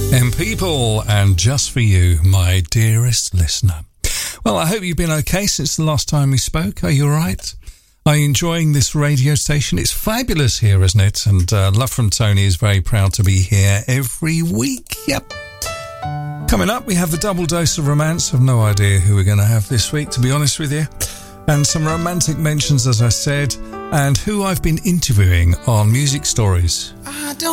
And people, and just for you, my dearest listener. Well, I hope you've been okay since the last time we spoke. Are you all right? Are you enjoying this radio station? It's fabulous here, isn't it? And Love from Tony is very proud to be here every week. Yep. Coming up, we have the double dose of romance. I've no idea who we're going to have this week, to be honest with you. And some romantic mentions, as I said, and who I've been interviewing on Music Stories.